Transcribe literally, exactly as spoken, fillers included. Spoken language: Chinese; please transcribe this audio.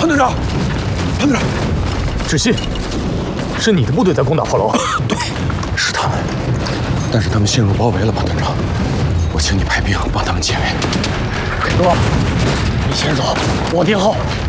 队长，潘队长， 志信，是你的部队在攻打炮楼？ 对，是他们，但是他们陷入包围了，潘队长，我请你派兵帮他们解围。 哥，你先走，我殿后。